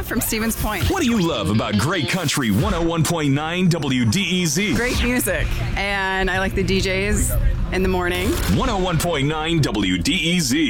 Anna from Stevens Point. What do you love about Great Country 101.9 WDEZ? Great music, and I like the DJs in the morning. 101.9 WDEZ.